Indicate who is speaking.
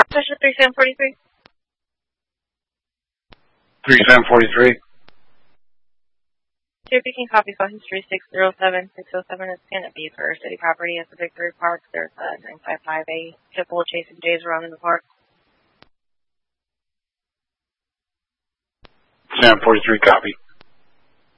Speaker 1: Session 3743.
Speaker 2: 3743.
Speaker 1: You're picking copy file history 607607. It's going to be for city property at the Victory Park. There's a 955A Pitbull chasing Jays around in the park.
Speaker 2: Sam 43, copy.